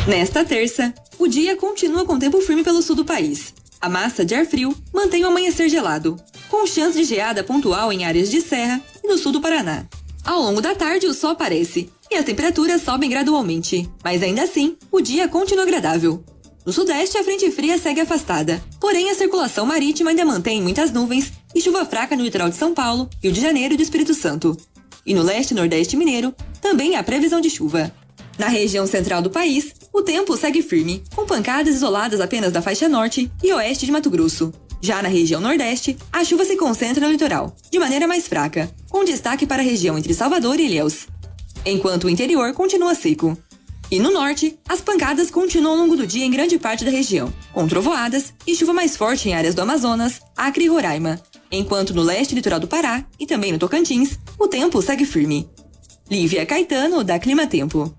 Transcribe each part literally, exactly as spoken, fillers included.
Nesta terça, o dia continua com tempo firme pelo sul do país. A massa de ar frio mantém o amanhecer gelado, com chance de geada pontual em áreas de serra e no sul do Paraná. Ao longo da tarde, o sol aparece e as temperaturas sobem gradualmente, mas ainda assim, o dia continua agradável. No sudeste, a frente fria segue afastada, porém a circulação marítima ainda mantém muitas nuvens e chuva fraca no litoral de São Paulo, Rio de Janeiro e do Espírito Santo. E no leste e nordeste mineiro, também há previsão de chuva. Na região central do país, o tempo segue firme, com pancadas isoladas apenas da faixa norte e oeste de Mato Grosso. Já na região nordeste, a chuva se concentra no litoral, de maneira mais fraca, com destaque para a região entre Salvador e Ilhéus, enquanto o interior continua seco. E no norte, as pancadas continuam ao longo do dia em grande parte da região, com trovoadas e chuva mais forte em áreas do Amazonas, Acre e Roraima, enquanto no leste e litoral do Pará e também no Tocantins, o tempo segue firme. Lívia Caetano, da Clima Tempo.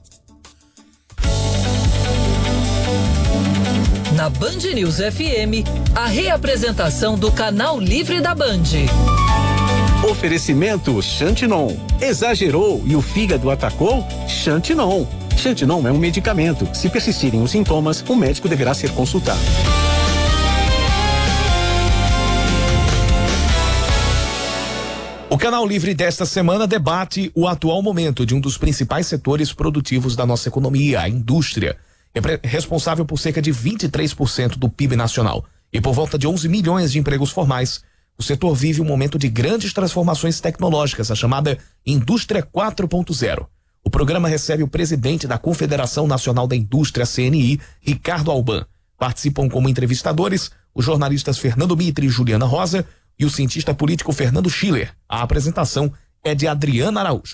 Na Band News F M, a reapresentação do Canal Livre da Band. Oferecimento Xantinon. Exagerou e o fígado atacou? Xantinon. Xantinon é um medicamento. Se persistirem os sintomas, o médico deverá ser consultado. O Canal Livre desta semana debate o atual momento de um dos principais setores produtivos da nossa economia, a indústria. É responsável por cerca de vinte e três por cento do P I B nacional e por volta de onze milhões de empregos formais. O setor vive um momento de grandes transformações tecnológicas, a chamada Indústria quatro ponto zero. O programa recebe o presidente da Confederação Nacional da Indústria, C N I, Ricardo Alban. Participam como entrevistadores os jornalistas Fernando Mitre e Juliana Rosa e o cientista político Fernando Schiller. A apresentação é de Adriana Araújo.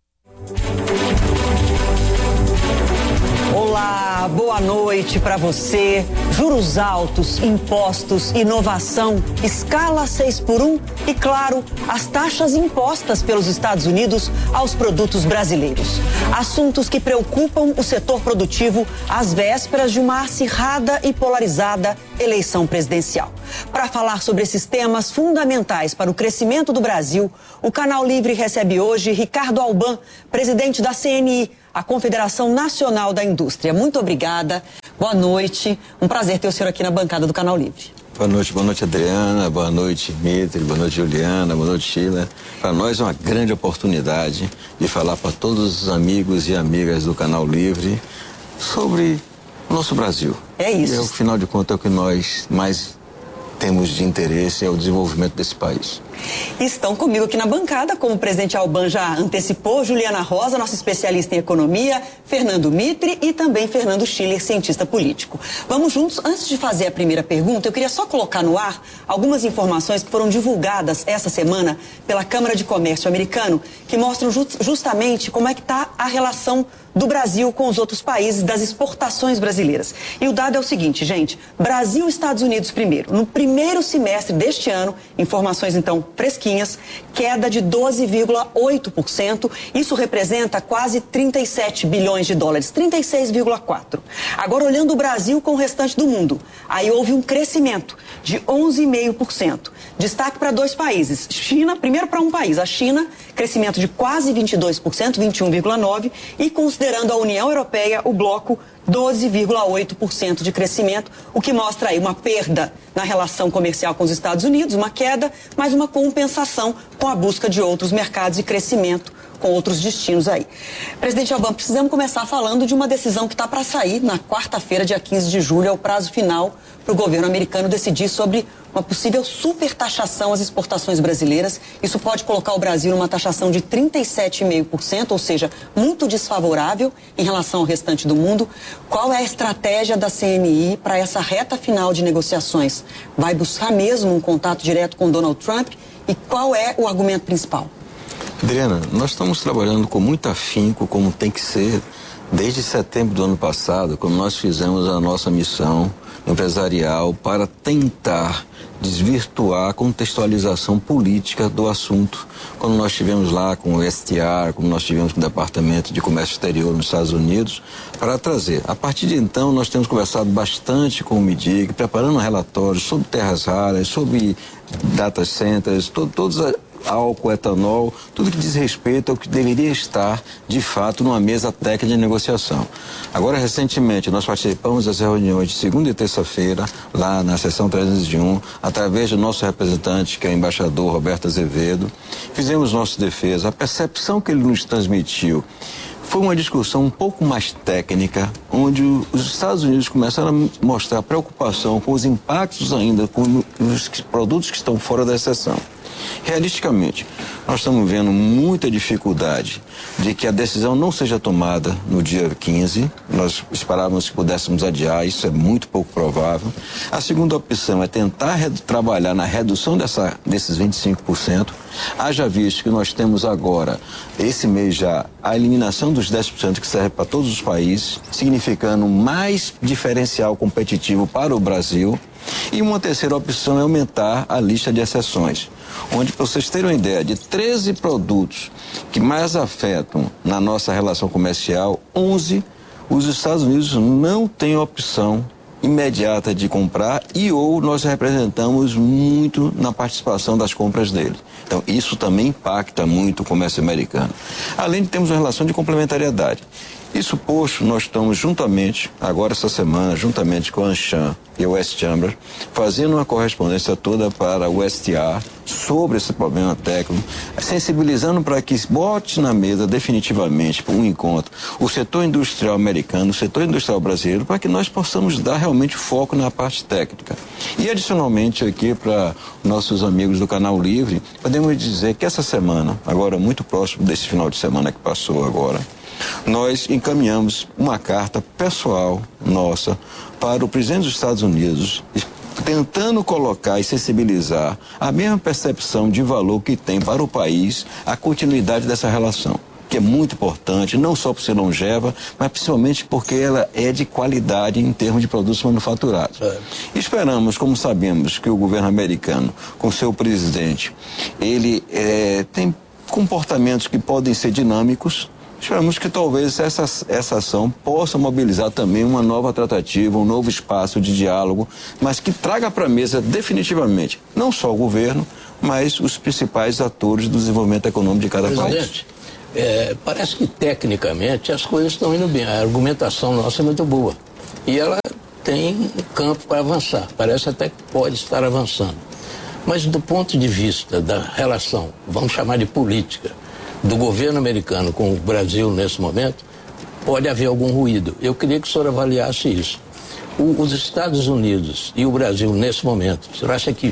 Olá, boa noite para você. Juros altos, impostos, inovação, escala seis por um e, claro, as taxas impostas pelos Estados Unidos aos produtos brasileiros. Assuntos que preocupam o setor produtivo às vésperas de uma acirrada e polarizada eleição presidencial. Para falar sobre esses temas fundamentais para o crescimento do Brasil, o Canal Livre recebe hoje Ricardo Alban, presidente da C N I, a Confederação Nacional da Indústria. Muito obrigada, boa noite, um prazer ter o senhor aqui na bancada do Canal Livre. Boa noite, boa noite Adriana, boa noite Mitre, boa noite Juliana, boa noite Sheila. Para nós é uma grande oportunidade de falar para todos os amigos e amigas do Canal Livre sobre o nosso Brasil. É isso. E, afinal de contas, é o que nós mais temos de interesse, é o desenvolvimento desse país. Estão comigo aqui na bancada, como o presidente Alban já antecipou, Juliana Rosa, nossa especialista em economia, Fernando Mitre e também Fernando Schiller, cientista político. Vamos juntos. Antes de fazer a primeira pergunta, eu queria só colocar no ar algumas informações que foram divulgadas essa semana pela Câmara de Comércio americano, que mostram just, justamente como é que está a relação do Brasil com os outros países, das exportações brasileiras. E o dado é o seguinte, gente, Brasil e Estados Unidos primeiro. No primeiro semestre deste ano, informações então fresquinhas, queda de doze vírgula oito por cento, isso representa quase trinta e sete bilhões de dólares, trinta e seis vírgula quatro. Agora olhando o Brasil com o restante do mundo, aí houve um crescimento de onze vírgula cinco por cento. Destaque para dois países, China, primeiro para um país, a China, crescimento de quase vinte e dois por cento, vinte e um vírgula nove por cento, e considerando a União Europeia, o bloco, doze vírgula oito por cento de crescimento, o que mostra aí uma perda na relação comercial com os Estados Unidos, uma queda, mas uma compensação com a busca de outros mercados e crescimento com outros destinos aí. Presidente Alban, precisamos começar falando de uma decisão que está para sair na quarta-feira, dia quinze de julho, é o prazo final para o governo americano decidir sobre uma possível supertaxação às exportações brasileiras. Isso pode colocar o Brasil numa taxação de trinta e sete vírgula cinco por cento, ou seja, muito desfavorável em relação ao restante do mundo. Qual é a estratégia da C N I para essa reta final de negociações? Vai buscar mesmo um contato direto com Donald Trump? E qual é o argumento principal? Adriana, nós estamos trabalhando com muito afinco, como tem que ser, desde setembro do ano passado, quando nós fizemos a nossa missão empresarial para tentar desvirtuar a contextualização política do assunto, quando nós estivemos lá com o S T R, como nós tivemos com o Departamento de Comércio Exterior nos Estados Unidos, para trazer. A partir de então, nós temos conversado bastante com o MIDIG, preparando relatórios sobre terras raras, sobre data centers, to, todos a, álcool, etanol, tudo que diz respeito ao que deveria estar, de fato, numa mesa técnica de negociação. Agora, recentemente, nós participamos das reuniões de segunda e terça-feira, lá na sessão trezentos e um, através do nosso representante, que é o embaixador Roberto Azevedo. Fizemos nossa defesa. A percepção que ele nos transmitiu foi uma discussão um pouco mais técnica, onde os Estados Unidos começaram a mostrar preocupação com os impactos ainda com os produtos que estão fora da exceção. Realisticamente, nós estamos vendo muita dificuldade de que a decisão não seja tomada no dia quinze. Nós esperávamos que pudéssemos adiar, isso é muito pouco provável. A segunda opção é tentar trabalhar na redução dessa, desses vinte e cinco por cento. Haja visto que nós temos agora, esse mês já, a eliminação dos dez por cento que serve para todos os países, significando mais diferencial competitivo para o Brasil. E uma terceira opção é aumentar a lista de exceções, onde, para vocês terem uma ideia, de treze produtos que mais afetam na nossa relação comercial, onze, os Estados Unidos não têm opção imediata de comprar e ou nós representamos muito na participação das compras dele. Então, isso também impacta muito o comércio americano. Além de termos uma relação de complementariedade. Isso posto, nós estamos juntamente, agora essa semana, juntamente com a ANCHAM e o West Chamber, fazendo uma correspondência toda para o U S T R sobre esse problema técnico, sensibilizando para que bote na mesa definitivamente para um encontro o setor industrial americano, o setor industrial brasileiro, para que nós possamos dar realmente foco na parte técnica. E adicionalmente aqui para nossos amigos do Canal Livre, podemos dizer que essa semana, agora muito próximo desse final de semana que passou agora, nós encaminhamos uma carta pessoal nossa para o presidente dos Estados Unidos, tentando colocar e sensibilizar a mesma percepção de valor que tem para o país a continuidade dessa relação, que é muito importante, não só por ser longeva, mas principalmente porque ela é de qualidade em termos de produtos manufaturados. É. Esperamos, como sabemos, que o governo americano, com seu presidente, ele é, tem comportamentos que podem ser dinâmicos. Esperamos que talvez essa, essa ação possa mobilizar também uma nova tratativa, um novo espaço de diálogo, mas que traga para a mesa definitivamente, não só o governo, mas os principais atores do desenvolvimento econômico de cada Presidente, país. É, parece que tecnicamente as coisas estão indo bem, a argumentação nossa é muito boa e ela tem campo para avançar, parece até que pode estar avançando. Mas do ponto de vista da relação, vamos chamar de política, do governo americano com o Brasil nesse momento, pode haver algum ruído. Eu queria que o senhor avaliasse isso. O, os Estados Unidos e o Brasil nesse momento, o senhor acha que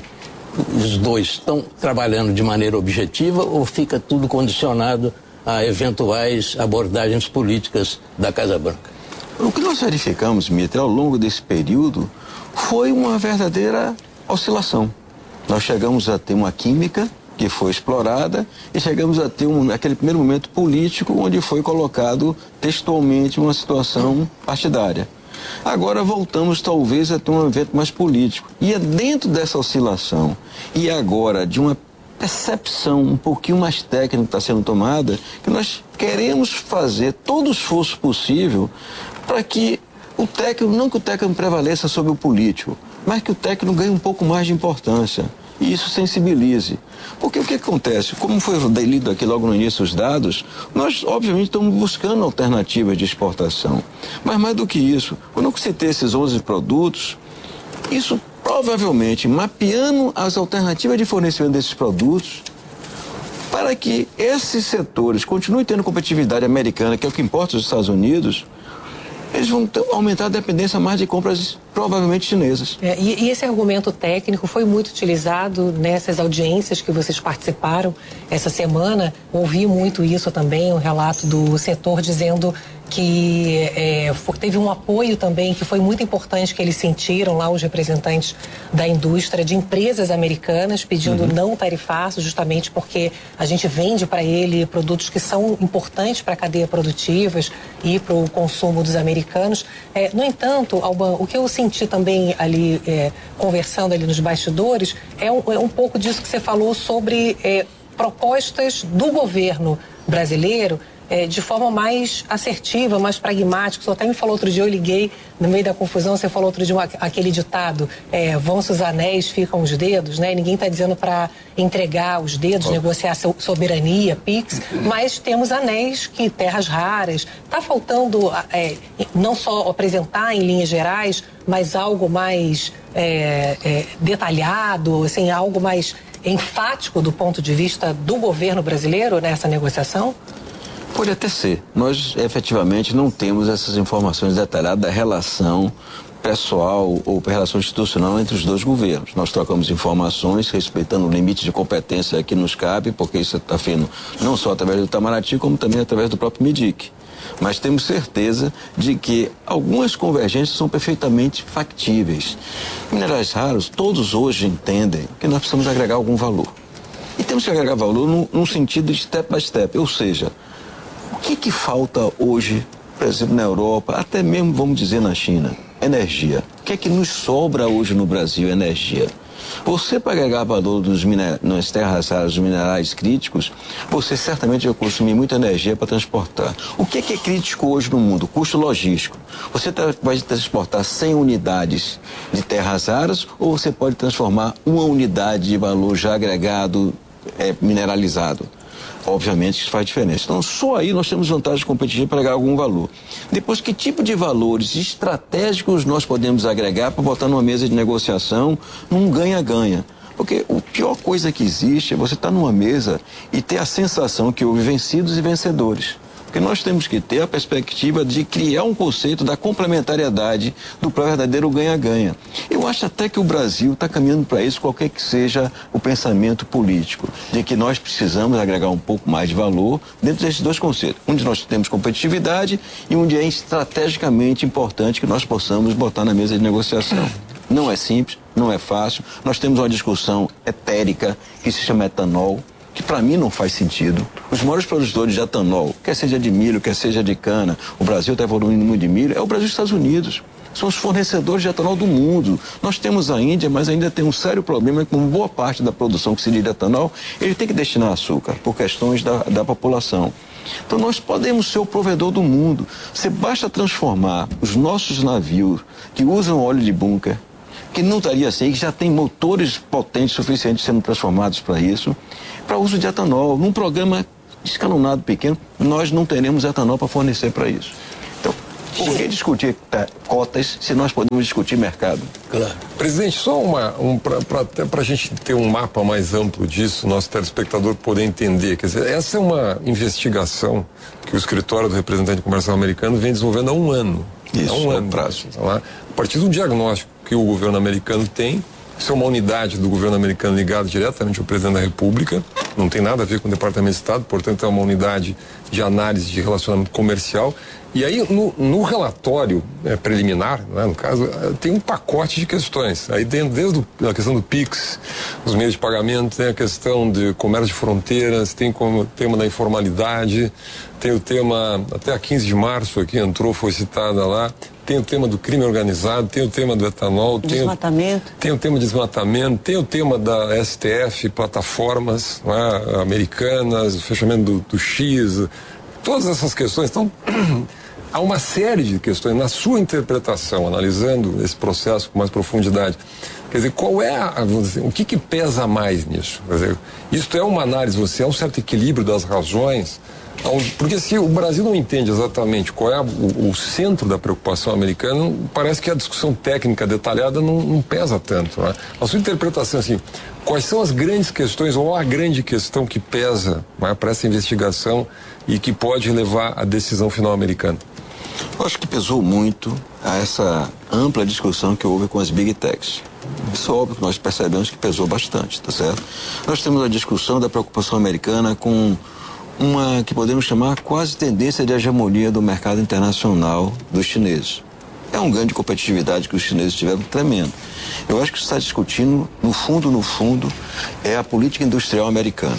os dois estão trabalhando de maneira objetiva ou fica tudo condicionado a eventuais abordagens políticas da Casa Branca? O que nós verificamos, Mitre, ao longo desse período foi uma verdadeira oscilação. Nós chegamos a ter uma química que foi explorada e chegamos a ter um, aquele primeiro momento político onde foi colocado textualmente uma situação partidária. Agora voltamos talvez a ter um evento mais político. E é dentro dessa oscilação e agora de uma percepção um pouquinho mais técnica que está sendo tomada que nós queremos fazer todo o esforço possível para que o técnico, não que o técnico prevaleça sobre o político, mas que o técnico ganhe um pouco mais de importância. E isso sensibilize. Porque o que acontece? Como foi lido aqui logo no início os dados, nós obviamente estamos buscando alternativas de exportação. Mas mais do que isso, quando eu citei esses onze produtos, isso provavelmente mapeando as alternativas de fornecimento desses produtos para que esses setores continuem tendo competitividade americana, que é o que importa aos Estados Unidos, eles vão ter, aumentar a dependência mais de compras provavelmente chinesas. É, e, e esse argumento técnico foi muito utilizado nessas audiências que vocês participaram essa semana. Ouvi muito isso também, o relato do setor dizendo que é, teve um apoio também que foi muito importante que eles sentiram lá, os representantes da indústria, de empresas americanas pedindo uhum. não tarifaço, justamente porque a gente vende para ele produtos que são importantes para a cadeia produtivas e para o consumo dos americanos. É, no entanto, Alban, o que eu senti também ali, é, conversando ali nos bastidores, é um, é um pouco disso que você falou sobre... É, propostas do governo brasileiro é, de forma mais assertiva, mais pragmática. O senhor até me falou outro dia, eu liguei no meio da confusão, você falou outro dia uma, aquele ditado, é, vão-se os anéis, ficam os dedos, né? Ninguém está dizendo para entregar os dedos, oh. negociar soberania, Pix, mas temos anéis que terras raras. Está faltando é, não só apresentar em linhas gerais, mas algo mais é, é, detalhado, assim, algo mais enfático do ponto de vista do governo brasileiro nessa negociação? Pode até ser. Nós, efetivamente, não temos essas informações detalhadas da relação pessoal ou relação institucional entre os dois governos. Nós trocamos informações respeitando o limite de competência que nos cabe, porque isso está feito não só através do Itamaraty, como também através do próprio MIDIC. Mas temos certeza de que algumas convergências são perfeitamente factíveis. Minerais raros, todos hoje entendem que nós precisamos agregar algum valor. E temos que agregar valor num, num sentido de step by step, ou seja, o que que falta hoje, por exemplo, na Europa, até mesmo, vamos dizer, na China? Energia. O que é que nos sobra hoje no Brasil? Energia. Você, para agregar valor dos miner... nas terras raras, dos minerais críticos, você certamente vai consumir muita energia para transportar. O que é que é crítico hoje no mundo? Custo logístico. Você tá... vai transportar cem unidades de terras raras ou você pode transformar uma unidade de valor já agregado, é, mineralizado? Obviamente isso faz diferença. Então, só aí nós temos vantagem competitiva para agregar algum valor. Depois, que tipo de valores estratégicos nós podemos agregar para botar numa mesa de negociação num ganha-ganha? Porque a pior coisa que existe é você estar numa mesa e ter a sensação que houve vencidos e vencedores. Porque nós temos que ter a perspectiva de criar um conceito da complementariedade do verdadeiro ganha-ganha. Eu acho até que o Brasil está caminhando para isso, qualquer que seja o pensamento político, de que nós precisamos agregar um pouco mais de valor dentro desses dois conceitos. Onde nós temos competitividade e onde é estrategicamente importante que nós possamos botar na mesa de negociação. Não é simples, não é fácil. Nós temos uma discussão etérica que se chama etanol, que para mim não faz sentido. Os maiores produtores de etanol, quer seja de milho, quer seja de cana, o Brasil está evoluindo muito de milho, é o Brasil e os Estados Unidos. São os fornecedores de etanol do mundo. Nós temos a Índia, mas ainda tem um sério problema com boa parte da produção que se diz de etanol, ele tem que destinar açúcar, por questões da, da população. Então nós podemos ser o provedor do mundo. Você basta transformar os nossos navios que usam óleo de bunker, que não estaria assim, que já tem motores potentes suficientes sendo transformados para isso, para uso de etanol. Num programa escalonado pequeno, nós não teremos etanol para fornecer para isso. Então, por que discutir tá, cotas se nós podemos discutir mercado? Claro. Presidente, só uma, um, para a gente ter um mapa mais amplo disso, nosso telespectador poder entender. Quer dizer, essa é uma investigação que o escritório do representante comercial americano vem desenvolvendo há um ano. Isso, há um é ano. prazo. Lá, a partir de um diagnóstico que o governo americano tem. Isso é uma unidade do governo americano ligada diretamente ao presidente da República, não tem nada a ver com o Departamento de Estado, portanto é uma unidade de análise de relacionamento comercial. E aí no, no relatório é, preliminar, né, no caso, tem um pacote de questões. Aí dentro, desde a questão do Pix, os meios de pagamento, tem a questão de comércio de fronteiras, tem como o tema da informalidade, tem o tema, até a quinze de março aqui entrou, foi citada lá, tem o tema do crime organizado, tem o tema do etanol, desmatamento. Tem, o, tem o tema de desmatamento, tem o tema da S T F, plataformas, né, americanas, o fechamento do, do X, todas essas questões. Então, há uma série de questões na sua interpretação, analisando esse processo com mais profundidade. Quer dizer, qual é a, vamos dizer, o que que pesa mais nisso? Quer dizer, isto é uma análise, você é um certo equilíbrio das razões. Porque se o Brasil não entende exatamente qual é o, o centro da preocupação americana, parece que a discussão técnica detalhada não, não pesa tanto. Né? A sua interpretação, assim, quais são as grandes questões ou a grande questão que pesa, né, para essa investigação e que pode levar à decisão final americana? Eu acho que pesou muito a essa ampla discussão que houve com as Big Techs. Isso é óbvio que nós percebemos que pesou bastante, tá certo? Nós temos a discussão da preocupação americana com uma que podemos chamar quase tendência de hegemonia do mercado internacional dos chineses. É um ganho de competitividade que os chineses tiveram tremendo. Eu acho que se está discutindo, no fundo, no fundo, é a política industrial americana.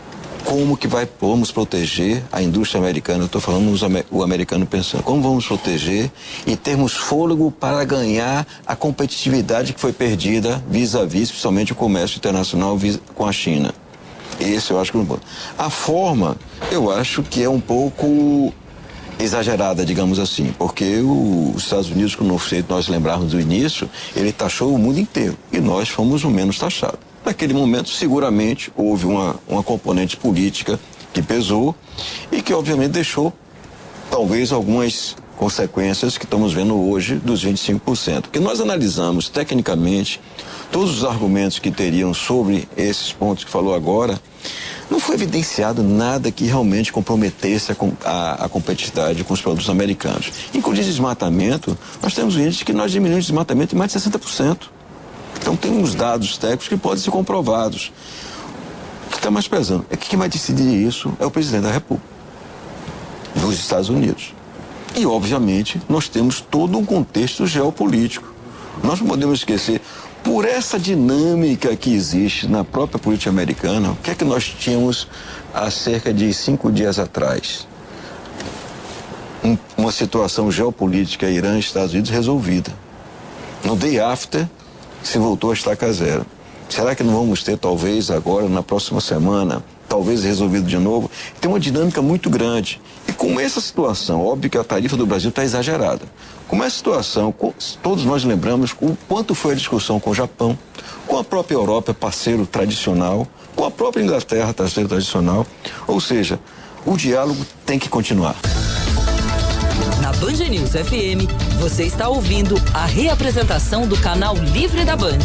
Como que vai, vamos proteger a indústria americana, eu estou falando os, o americano pensando, como vamos proteger e termos fôlego para ganhar a competitividade que foi perdida vis-à-vis, principalmente o comércio internacional com a China. Esse eu acho que é um ponto. A forma, eu acho que é um pouco exagerada, digamos assim, porque o, os Estados Unidos, como nós lembrarmos do início, ele taxou o mundo inteiro e nós fomos o menos taxado. Naquele momento, seguramente, houve uma, uma componente política que pesou e que, obviamente, deixou talvez algumas consequências que estamos vendo hoje dos vinte e cinco por cento. Porque nós analisamos tecnicamente todos os argumentos que teriam sobre esses pontos que falou agora, não foi evidenciado nada que realmente comprometesse a, a, a competitividade com os produtos americanos. Inclusive desmatamento, nós temos um índice que nós diminuímos o desmatamento em mais de sessenta por cento. Então temos dados técnicos que podem ser comprovados. O que está mais pesando é que quem vai decidir isso é o presidente da República dos Estados Unidos. E, obviamente, nós temos todo um contexto geopolítico. Nós não podemos esquecer, por essa dinâmica que existe na própria política americana, o que é que nós tínhamos há cerca de cinco dias atrás? Um, uma situação geopolítica Irã e Estados Unidos resolvida. No day after, se voltou a estaca zero. Será que não vamos ter, talvez, agora, na próxima semana, talvez resolvido de novo? Tem uma dinâmica muito grande. E com essa situação, óbvio que a tarifa do Brasil está exagerada. Com essa situação, todos nós lembramos o quanto foi a discussão com o Japão, com a própria Europa, parceiro tradicional, com a própria Inglaterra, parceiro tradicional. Ou seja, o diálogo tem que continuar. Na Band News F M, você está ouvindo a reapresentação do canal Livre da Band.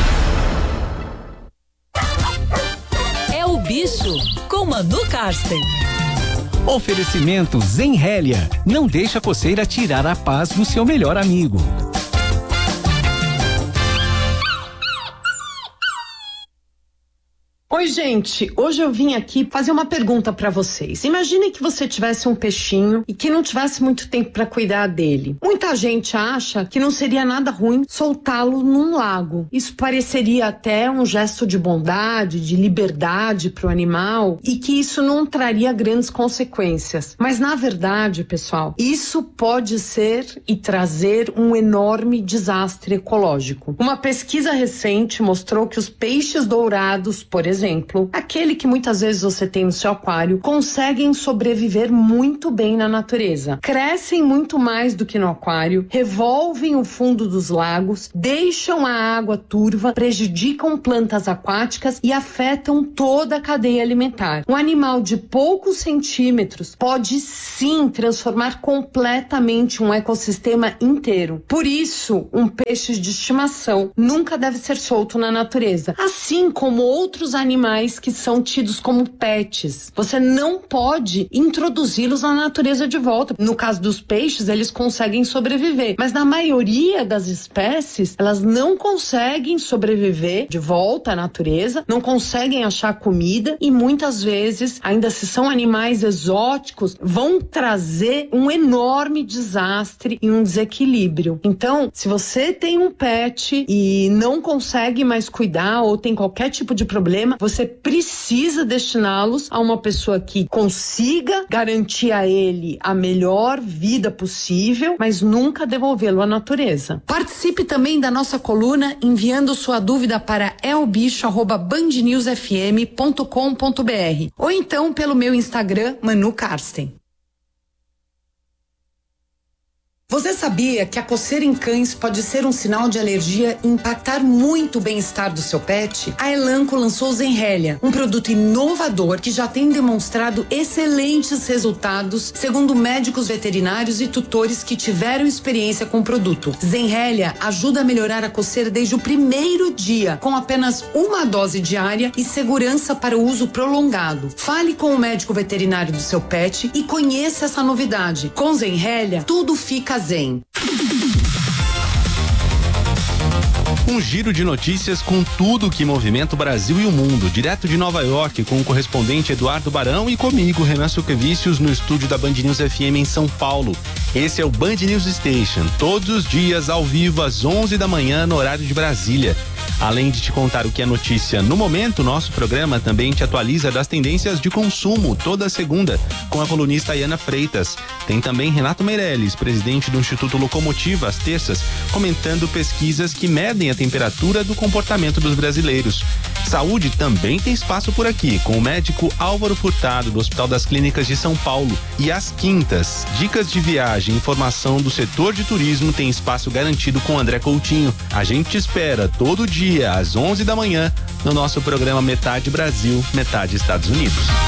É o Bicho, com Manu Karsten. Oferecimento Zenrélia. Não deixa a coceira tirar a paz do seu melhor amigo. Oi, gente, hoje eu vim aqui fazer uma pergunta pra vocês. Imagine que você tivesse um peixinho e que não tivesse muito tempo pra cuidar dele. Muita gente acha que não seria nada ruim soltá-lo num lago. Isso pareceria até um gesto de bondade, de liberdade pro animal e que isso não traria grandes consequências. Mas na verdade, pessoal, isso pode ser e trazer um enorme desastre ecológico. Uma pesquisa recente mostrou que os peixes dourados, por exemplo, exemplo, aquele que muitas vezes você tem no seu aquário, conseguem sobreviver muito bem na natureza. Crescem muito mais do que no aquário, revolvem o fundo dos lagos, deixam a água turva, prejudicam plantas aquáticas e afetam toda a cadeia alimentar. Um animal de poucos centímetros pode sim transformar completamente um ecossistema inteiro. Por isso, um peixe de estimação nunca deve ser solto na natureza, assim como outros animais animais que são tidos como pets. Você não pode introduzi-los na natureza de volta. No caso dos peixes, eles conseguem sobreviver, mas na maioria das espécies, elas não conseguem sobreviver de volta à natureza, não conseguem achar comida e muitas vezes, ainda se são animais exóticos, vão trazer um enorme desastre e um desequilíbrio. Então, se você tem um pet e não consegue mais cuidar ou tem qualquer tipo de problema, você precisa destiná-los a uma pessoa que consiga garantir a ele a melhor vida possível, mas nunca devolvê-lo à natureza. Participe também da nossa coluna enviando sua dúvida para elbicho arroba bandnewsfm ponto com ponto br ou então pelo meu Instagram, Manu Karsten. Você sabia que a coceira em cães pode ser um sinal de alergia e impactar muito o bem-estar do seu pet? A Elanco lançou o Zenrélia, um produto inovador que já tem demonstrado excelentes resultados, segundo médicos veterinários e tutores que tiveram experiência com o produto. Zenrélia ajuda a melhorar a coceira desde o primeiro dia, com apenas uma dose diária e segurança para o uso prolongado. Fale com o médico veterinário do seu pet e conheça essa novidade. Com Zenrélia, tudo fica zen. Um giro de notícias com tudo que movimenta o Brasil e o mundo, direto de Nova York, com o correspondente Eduardo Barão e comigo, Renan Suquevicius, no estúdio da Band News F M em São Paulo. Esse é o Band News Station, todos os dias ao vivo às onze da manhã no horário de Brasília. Além de te contar o que é notícia no momento, nosso programa também te atualiza das tendências de consumo toda segunda, com a colunista Ayana Freitas. Tem também Renato Meirelles, presidente do Instituto Locomotiva, às terças, comentando pesquisas que medem a temperatura do comportamento dos brasileiros. Saúde também tem espaço por aqui, com o médico Álvaro Furtado, do Hospital das Clínicas de São Paulo. E às quintas, dicas de viagem e informação do setor de turismo tem espaço garantido com André Coutinho. A gente espera todo dia, às onze da manhã, no nosso programa Metade Brasil, Metade Estados Unidos.